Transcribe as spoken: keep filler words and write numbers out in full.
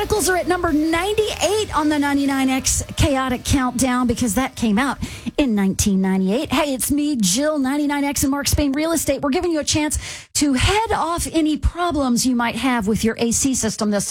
Chronicles are at number ninety-eight on the ninety-nine X Chaotic Countdown because that came out in nineteen ninety-eight. Hey, it's me, Jill, ninety-nine X and Mark Spain Real Estate. We're giving you a chance to head off any problems you might have with your A C system this